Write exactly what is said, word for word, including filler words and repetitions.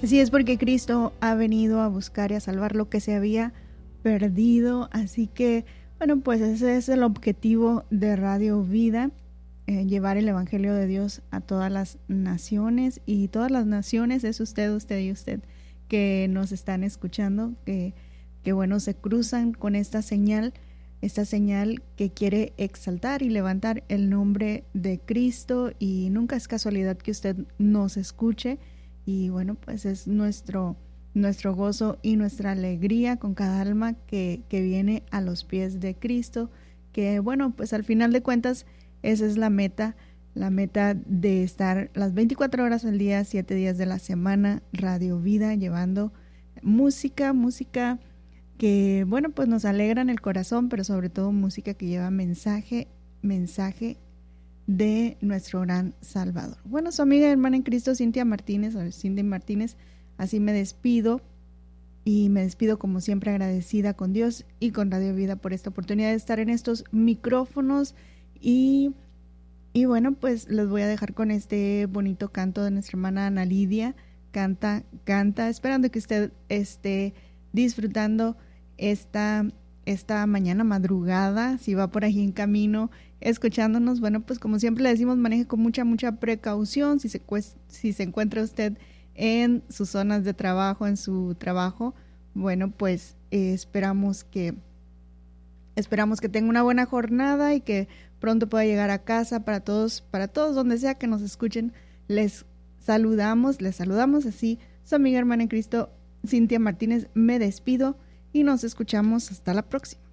Así es, porque Cristo ha venido a buscar y a salvar lo que se había perdido. Así que, bueno, pues ese es el objetivo de Radio Vida, eh, llevar el Evangelio de Dios a todas las naciones. Y todas las naciones es usted, usted y usted que nos están escuchando, que, que bueno, se cruzan con esta señal, esta señal que quiere exaltar y levantar el nombre de Cristo. Y nunca es casualidad que usted nos escuche. Y bueno, pues es nuestro, nuestro gozo y nuestra alegría con cada alma que, que viene a los pies de Cristo, que bueno, pues al final de cuentas esa es la meta, la meta de estar las veinticuatro horas al día, siete días de la semana, Radio Vida, llevando música, música que bueno, pues nos alegran el corazón, pero sobre todo música que lleva mensaje, mensaje de nuestro gran Salvador. Bueno, su amiga y hermana en Cristo, Cintia Martínez, o Cindy Martínez, así me despido, y me despido como siempre agradecida con Dios y con Radio Vida por esta oportunidad de estar en estos micrófonos. Y, y bueno, pues les voy a dejar con este bonito canto de nuestra hermana Ana Lidia. Canta, canta, esperando que usted esté disfrutando esta esta mañana madrugada, si va por ahí en camino escuchándonos. Bueno, pues como siempre le decimos, maneje con mucha, mucha precaución. Si se, si se encuentra usted en sus zonas de trabajo, en su trabajo, bueno, pues eh, esperamos que esperamos que tenga una buena jornada y que pronto pueda llegar a casa. Para todos, para todos donde sea que nos escuchen, les saludamos, les saludamos así, su amiga hermana en Cristo, Cintia Martínez. Me despido y nos escuchamos hasta la próxima.